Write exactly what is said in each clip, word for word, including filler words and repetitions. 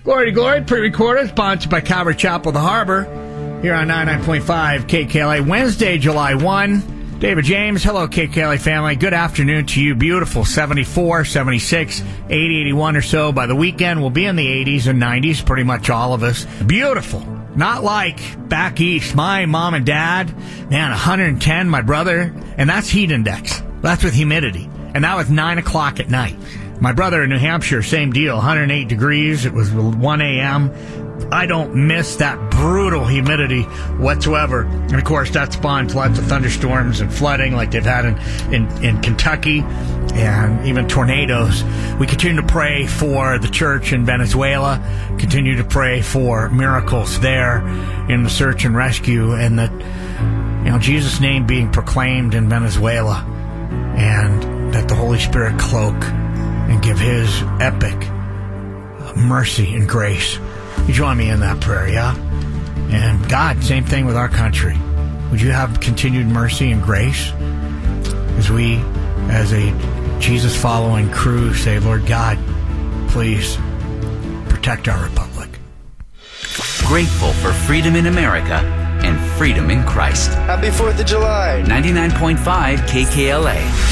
Glory to Glory, pre-recorded, sponsored by Calvary Chapel, The Harbor, here on ninety-nine point five K K L A, Wednesday, July first. David James, hello, K K L A family. Good afternoon to you. Beautiful, seventy-four, seventy-six, eighty, eighty-one or so. By the weekend, we'll be in the eighties and nineties, pretty much all of us. Beautiful. Not like back east. My mom and dad, man, one hundred ten, my brother, and that's heat index. That's with humidity. And that was nine o'clock at night. My brother in New Hampshire, same deal, one hundred eight degrees. It was one a.m. I don't miss that brutal humidity whatsoever. And, of course, that spawned lots of thunderstorms and flooding like they've had in, in, in Kentucky and even tornadoes. We continue to pray for the church in Venezuela, continue to pray for miracles there in the search and rescue, and that, you know, Jesus' name being proclaimed in Venezuela, and that the Holy Spirit cloak and give his epic mercy and grace. You join me in that prayer, yeah? And God, same thing with our country. Would you have continued mercy and grace as we, as a Jesus-following crew, say, Lord God, please protect our republic. Grateful for freedom in America and freedom in Christ. Happy fourth of July. ninety-nine point five K K L A.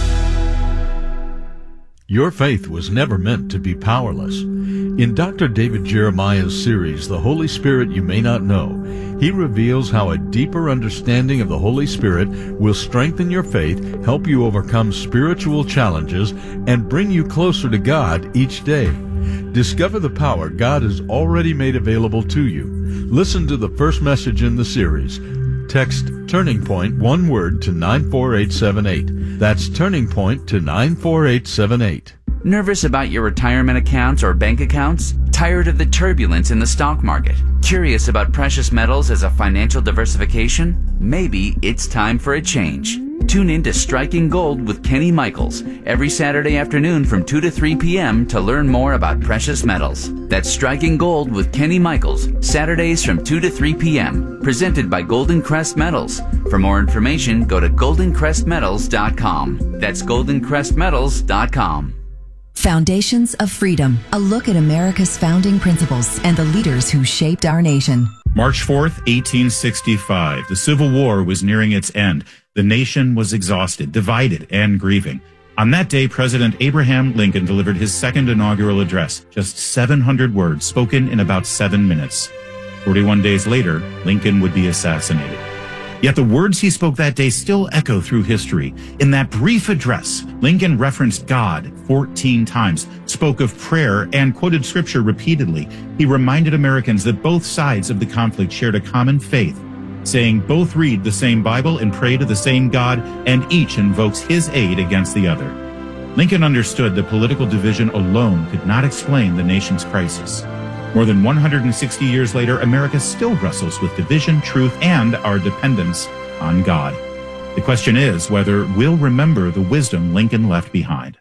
Your faith was never meant to be powerless. In Doctor David Jeremiah's series, The Holy Spirit You May Not Know, he reveals how a deeper understanding of the Holy Spirit will strengthen your faith, help you overcome spiritual challenges, and bring you closer to God each day. Discover the power God has already made available to you. Listen to the first message in the series. Text Turning Point, one word, to nine four eight seven eight. That's Turning Point to nine four eight seven eight. Nervous about your retirement accounts or bank accounts? Tired of the turbulence in the stock market? Curious about precious metals as a financial diversification? Maybe it's time for a change. Tune in to Striking Gold with Kenny Michaels every Saturday afternoon from two to three p.m. to learn more about precious metals. That's Striking Gold with Kenny Michaels, Saturdays from two to three p.m. Presented by Golden Crest Metals. For more information, go to golden crest metals dot com. That's golden crest metals dot com. Foundations of Freedom, a look at America's founding principles and the leaders who shaped our nation. March fourth, eighteen sixty-five. The Civil War was nearing its end. The nation was exhausted, divided, and grieving. On that day, President Abraham Lincoln delivered his second inaugural address, just seven hundred words spoken in about seven minutes. forty-one days later, Lincoln would be assassinated. Yet the words he spoke that day still echo through history. In that brief address, Lincoln referenced God fourteen times, spoke of prayer, and quoted scripture repeatedly. He reminded Americans that both sides of the conflict shared a common faith, saying both read the same Bible and pray to the same God, and each invokes his aid against the other. Lincoln understood that political division alone could not explain the nation's crisis. More than one hundred sixty years later, America still wrestles with division, truth, and our dependence on God. The question is whether we'll remember the wisdom Lincoln left behind.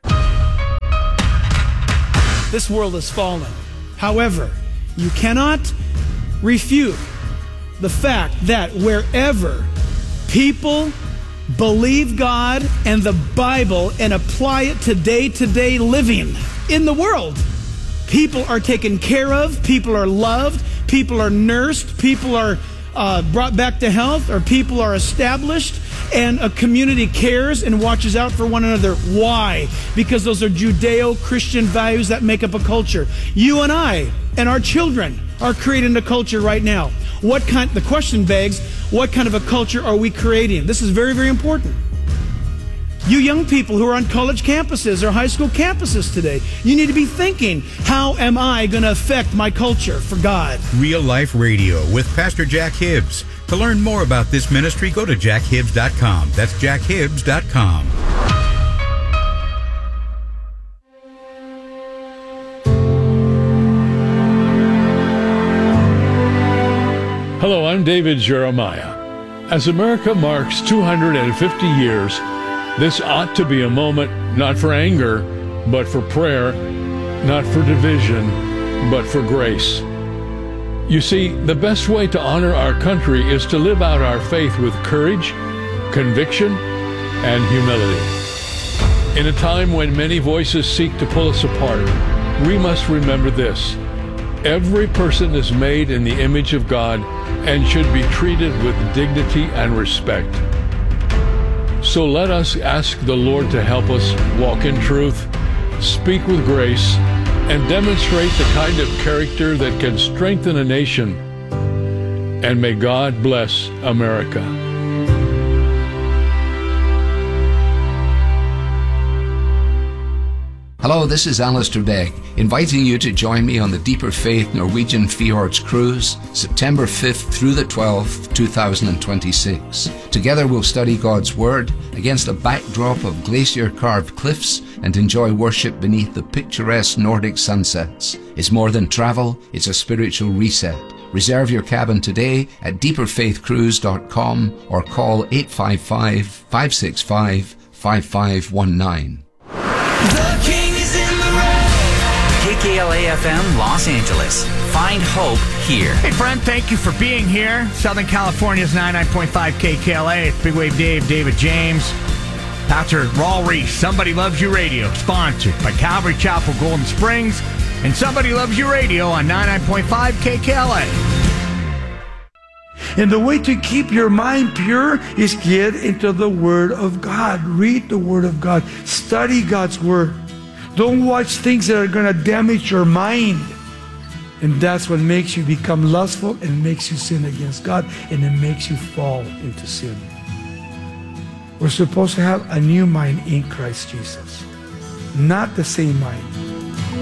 This world is fallen. However, you cannot refute the fact that wherever people believe God and the Bible and apply it to day-to-day living in the world, people are taken care of, people are loved, people are nursed, people are uh, brought back to health, or people are established, and a community cares and watches out for one another. Why? Because those are Judeo-Christian values that make up a culture. You and I and our children are creating a culture right now. What kind? The question begs, what kind of a culture are we creating? This is very, very important. You young people who are on college campuses or high school campuses today, you need to be thinking, how am I going to affect my culture for God? Real Life Radio with Pastor Jack Hibbs. To learn more about this ministry, go to jack hibbs dot com. That's jack hibbs dot com. Hello, I'm David Jeremiah. As America marks two hundred fifty years, this ought to be a moment not for anger, but for prayer, not for division, but for grace. You see, the best way to honor our country is to live out our faith with courage, conviction, and humility. In a time when many voices seek to pull us apart, we must remember this: Every person is made in the image of God and should be treated with dignity and respect. So let us ask the Lord to help us walk in truth, speak with grace, and demonstrate the kind of character that can strengthen a nation. And may God bless America. Hello, this is Alistair Begg, inviting you to join me on the Deeper Faith Norwegian Fjords Cruise, September fifth through the twelfth, two thousand twenty-six. Together we'll study God's Word against a backdrop of glacier-carved cliffs and enjoy worship beneath the picturesque Nordic sunsets. It's more than travel, it's a spiritual reset. Reserve your cabin today at deeper faith cruise dot com or call eight five five, five six five, five five one nine. The King is in the rain. K K L A F M Los Angeles. Find hope here. Hey, friend, thank you for being here. Southern California's ninety-nine point five K K L A. It's Big Wave Dave, David James. Pastor Raul Reese, Somebody Loves You Radio, sponsored by Calvary Chapel, Golden Springs, and Somebody Loves You Radio on ninety-nine point five K K L A. And the way to keep your mind pure is get into the Word of God. Read the Word of God. Study God's Word. Don't watch things that are going to damage your mind. And that's what makes you become lustful and makes you sin against God, and it makes you fall into sin. We're supposed to have a new mind in Christ Jesus. Not the same mind.